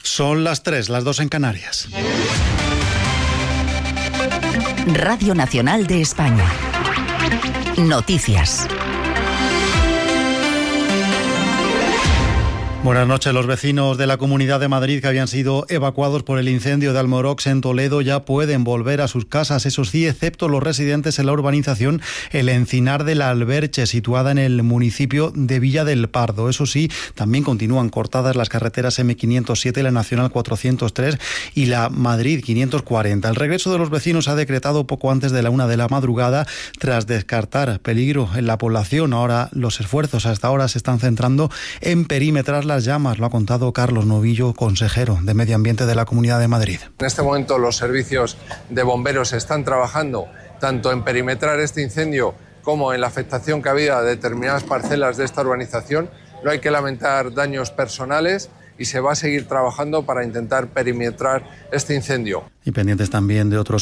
Son las 3, las 2 en Canarias. Radio Nacional de España. Noticias. Buenas noches. Los vecinos de la Comunidad de Madrid que habían sido evacuados por el incendio de Almorox en Toledo ya pueden volver a sus casas, eso sí, excepto los residentes en la urbanización El Encinar de la Alberche, situada en el municipio de Villa del Pardo. Eso sí, también continúan cortadas las carreteras M507, la Nacional 403 y la Madrid 540. El regreso de los vecinos se ha decretado poco antes de la 1 de la madrugada tras descartar peligro en la población. Ahora los esfuerzos hasta ahora se están centrando en perimetrar las llamas, lo ha contado Carlos Novillo, consejero de Medio Ambiente de la Comunidad de Madrid. En este momento los servicios de bomberos están trabajando tanto en perimetrar este incendio como en la afectación que había a determinadas parcelas de esta urbanización. No hay que lamentar daños personales y se va a seguir trabajando para intentar perimetrar este incendio. Y pendientes también de otros